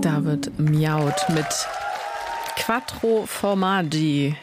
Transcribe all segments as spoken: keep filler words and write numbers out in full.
Da wird miaut mit Quattro Formaggi.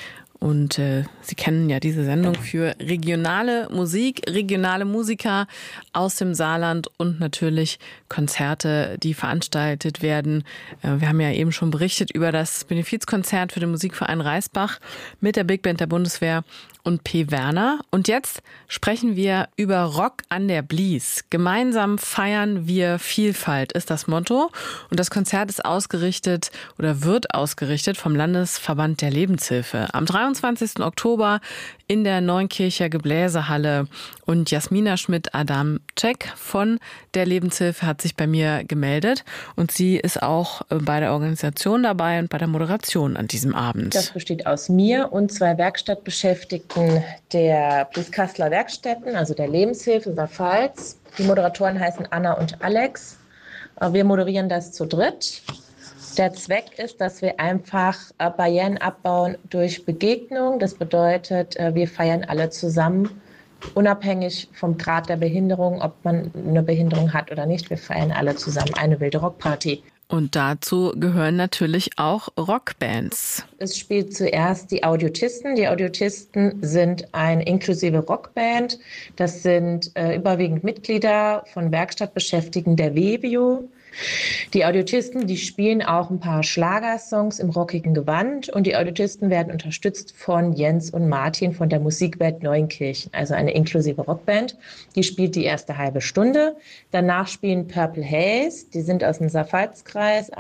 Und äh, Sie kennen ja diese Sendung für regionale Musik, regionale Musiker aus dem Saarland und natürlich Konzerte, die veranstaltet werden. Äh, wir haben ja eben schon berichtet über das Benefizkonzert für den Musikverein Reisbach mit der Big Band der Bundeswehr und P. Werner. Und jetzt sprechen wir über Rock an der Blies. Gemeinsam feiern wir Vielfalt ist das Motto. Und das Konzert ist ausgerichtet oder wird ausgerichtet vom Landesverband der Lebenshilfe. Am dreiundzwanzigsten Oktober in der Neunkircher Gebläsehalle. Und Jasmina Schmidt-Adamczek von der Lebenshilfe hat sich bei mir gemeldet. Und sie ist auch bei der Organisation dabei und bei der Moderation an diesem Abend. Das besteht aus mir und zwei Werkstattbeschäftigten der Blieskasseler Werkstätten, also der Lebenshilfe Saarpfalz. Die Moderatoren heißen Anna und Alex. Wir moderieren das zu dritt. Der Zweck ist, dass wir einfach Barrieren abbauen durch Begegnung. Das bedeutet, wir feiern alle zusammen, unabhängig vom Grad der Behinderung, ob man eine Behinderung hat oder nicht. Wir feiern alle zusammen eine wilde Rockparty. Und dazu gehören natürlich auch Rockbands. Es spielt zuerst die Audiotisten. Die Audiotisten sind eine inklusive Rockband. Das sind äh, überwiegend Mitglieder von Werkstattbeschäftigten der Webio. Die Audiotisten, die spielen auch ein paar Schlagersongs im rockigen Gewand und die Audiotisten werden unterstützt von Jens und Martin von der Musikband Neunkirchen, also eine inklusive Rockband. Die spielt die erste halbe Stunde. Danach spielen Purple Haze, die sind aus dem Saarpfalzkreis,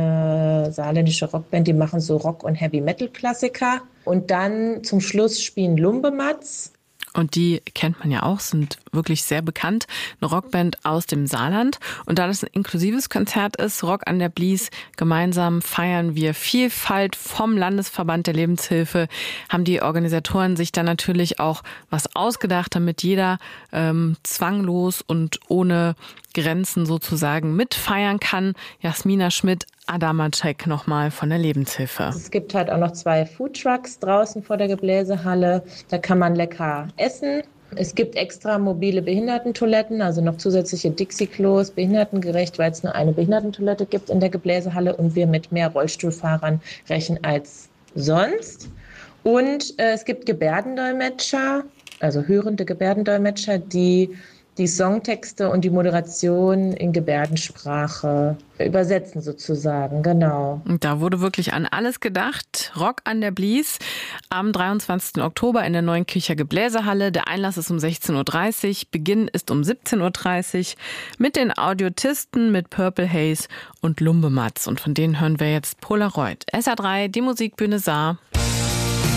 eine saarländische Rockband, die machen so Rock- und Heavy-Metal-Klassiker. Und dann zum Schluss spielen Lumbematz. Und die kennt man ja auch, sind wirklich sehr bekannt. Eine Rockband aus dem Saarland. Und da das ein inklusives Konzert ist, Rock an der Blies, gemeinsam feiern wir Vielfalt vom Landesverband der Lebenshilfe, haben die Organisatoren sich dann natürlich auch was ausgedacht, damit jeder ähm, zwanglos und ohne Grenzen sozusagen mitfeiern kann. Jasmina Schmidt-Adamczek nochmal von der Lebenshilfe. Es gibt halt auch noch zwei Foodtrucks draußen vor der Gebläsehalle. Da kann man lecker essen. Es gibt extra mobile Behindertentoiletten, also noch zusätzliche Dixie-Klos, behindertengerecht, weil es nur eine Behindertentoilette gibt in der Gebläsehalle und wir mit mehr Rollstuhlfahrern rechnen als sonst. Und äh, es gibt Gebärdendolmetscher, also hörende Gebärdendolmetscher, die die Songtexte und die Moderation in Gebärdensprache übersetzen sozusagen, genau. Und da wurde wirklich an alles gedacht. Rock an der Blies am dreiundzwanzigsten Oktober in der Neunkircher Gebläsehalle. Der Einlass ist um sechzehn Uhr dreißig, Beginn ist um siebzehn Uhr dreißig mit den Audiotisten, mit Purple Haze und Lumbematz. Und von denen hören wir jetzt Polaroid. S R drei, die Musikbühne Saar.